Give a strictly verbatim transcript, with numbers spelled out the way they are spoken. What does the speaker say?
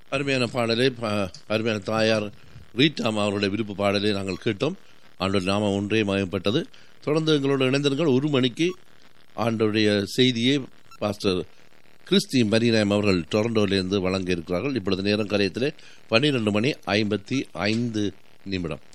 அருமையான பாடலை அருமையான தாயார் ரீட்டாம் அவருடைய விருப்ப பாடலை நாங்கள் கேட்டோம். ஆண்டோட நாம ஒன்றே மயப்பட்டது. தொடர்ந்து எங்களோட இணைந்திருங்கள். ஒரு மணிக்கு ஆண்டோடைய செய்தியை பாஸ்டர் கிறிஸ்டி மரிநாயம் அவர்கள் டொரண்டோவிலிருந்து வழங்க இருக்கிறார்கள். இப்பொழுது நேரம் கரையத்திலே பன்னிரண்டு மணி ஐம்பத்தி ஐந்து நிமிடம்.